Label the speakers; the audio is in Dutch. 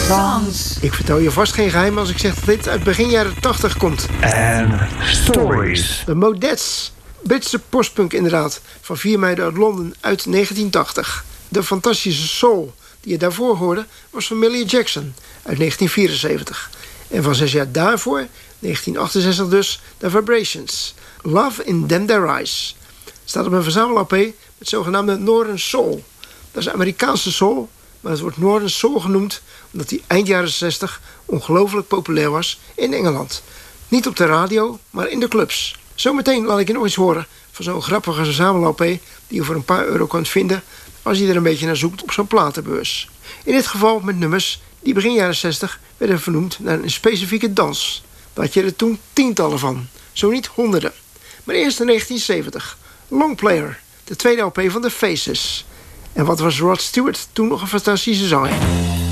Speaker 1: Songs.
Speaker 2: Ik vertel je vast geen geheim als ik zeg dat dit uit begin jaren 80 komt.
Speaker 3: En Stories.
Speaker 2: De Modettes. Britse postpunk inderdaad. Van 4 meiden uit Londen uit 1980. De fantastische soul die je daarvoor hoorde was van Millie Jackson uit 1974. En van 6 jaar daarvoor, 1968 dus, The Vibrations. Love in Them Their Eyes. Staat op een verzamel-LP met zogenaamde Northern Soul. Dat is Amerikaanse soul, maar het wordt Northern Soul genoemd omdat die eind jaren 60 ongelooflijk populair was in Engeland. Niet op de radio, maar in de clubs. Zometeen laat ik je nog eens horen van zo'n grappige verzamel-LP die je voor een paar euro kunt vinden als je er een beetje naar zoekt op zo'n platenbeurs. In dit geval met nummers die begin jaren 60 werden vernoemd naar een specifieke dans. Daar had je er toen tientallen van, zo niet honderden. Maar eerst in 1970, Longplayer, de tweede LP van The Faces. En wat was Rod Stewart toen nog een fantastische zanger.